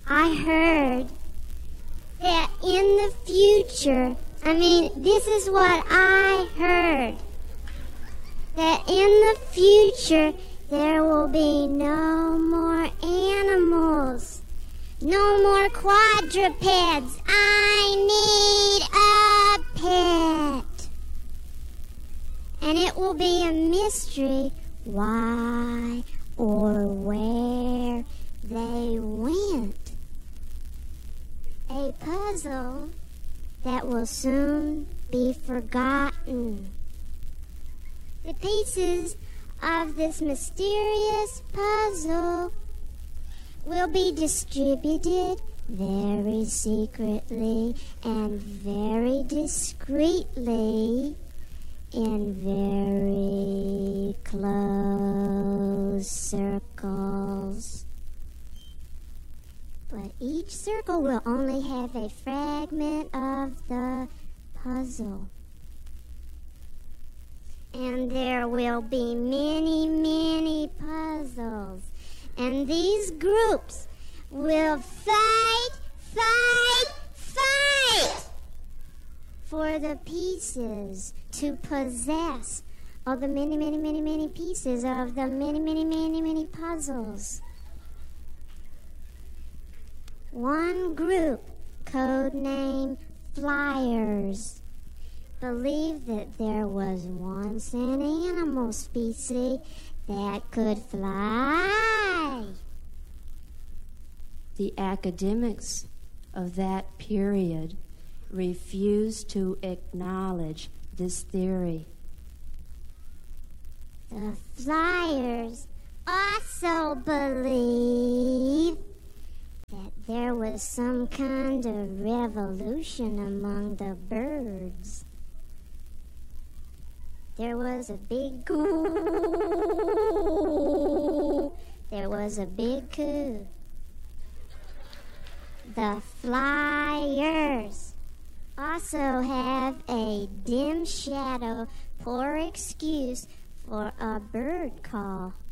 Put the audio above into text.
I heard that in the future, this is what I heard, that in the future there will be no more animals, no more quadrupeds. I need a pet. And it will be a mystery why or where they went. A puzzle that will soon be forgotten. The pieces of this mysterious puzzle will be distributed very secretly and very discreetly in very close circles. But each circle will only have a fragment of the puzzle. And there will be many, many puzzles. And these groups will fight for the pieces to possess all the many, many, many, many pieces of the many, many, many, many puzzles. One group, codenamed Flyers, believed that there was once an animal species that could fly. The academics of that period refused to acknowledge this theory. The Flyers also believed that there was some kind of revolution among the birds. There was a big coo. There was a big coo. The Flyers also have a dim shadow, poor excuse for a bird call.